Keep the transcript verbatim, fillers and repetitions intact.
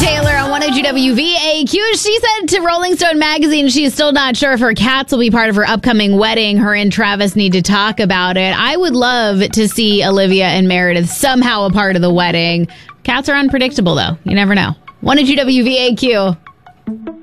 Taylor on one oh two W V A Q. She said to Rolling Stone magazine she is still not sure if her cats will be part of her upcoming wedding. Her and Travis need to talk about it. I would love to see Olivia and Meredith somehow a part of the wedding. Cats are unpredictable, though. You never know. one oh two W V A Q.